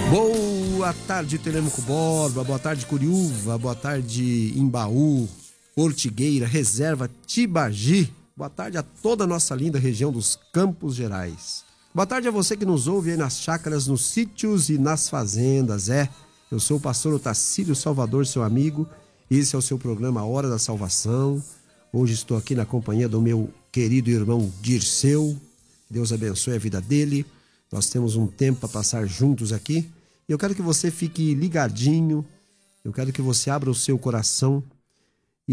Boa tarde, Telêmaco Borba, boa tarde, Curiúva, boa tarde, Imbaú, Ortigueira, Reserva, Tibagi. Boa tarde a toda a nossa linda região dos Campos Gerais. Boa tarde a você que nos ouve aí nas chácaras, nos sítios e nas fazendas. Eu sou o pastor Otacílio Salvador, seu amigo. Esse é o seu programa A Hora da Salvação. Hoje estou aqui na companhia do meu querido irmão Dirceu. Deus abençoe a vida dele. Nós temos um tempo para passar juntos aqui. E eu quero que você fique ligadinho. Eu quero que você abra o seu coração